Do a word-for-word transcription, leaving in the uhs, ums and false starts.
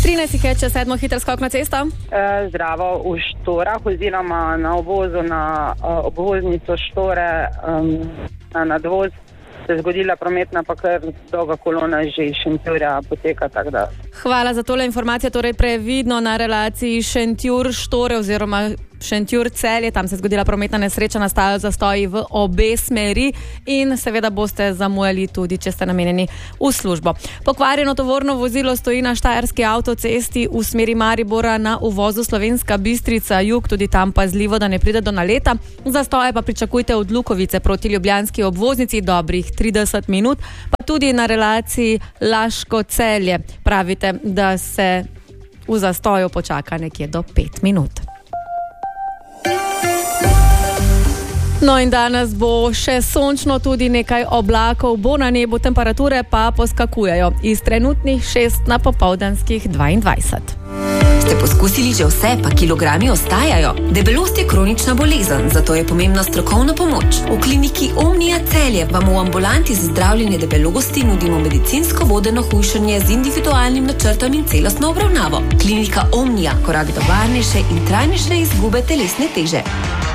trinajst je čez sedmo hiter skok na cesto. E, zdravo, v Štorah oziroma na obvozu na uh, obvoznico Štore um, na nadvoz se je zgodila prometna, pa kar dolga kolona že iz Šentjurja poteka, tako da. Hvala za tole informacijo, torej previdno na relaciji Šentjur-Štore oziroma Šentjur-Celje, tam se je zgodila prometna nesreča, nastajajo zastoji v obe smeri in seveda boste zamujali tudi, če ste namenjeni v službo. Pokvarjeno tovorno vozilo stoji na štajerski avtocesti v smeri Maribora na uvozu Slovenska Bistrica jug, tudi tam pazljivo, da ne pride do naleta. Zastoje pa pričakujte od Lukovice proti ljubljanski obvoznici dobrih trideset minut, pa tudi na relaciji Laško-Celje. Pravite, da se v zastoju počaka nekje do pet minut. No in danes bo še sončno, tudi nekaj oblakov bo na nebu, temperature pa poskakujejo iz trenutnih šest na popoldanskih dvaindvajset. Ste poskusili že vse, pa kilogrami ostajajo? Debelost je kronična bolezen, zato je pomembna strokovna pomoč. V kliniki Omnia Celje vam v ambulanti za zdravljenje debelosti nudimo medicinsko vodeno hujšanje z individualnim načrtom in celostno obravnavo. Klinika Omnia, korak do varnejše in trajnejše izgube telesne teže.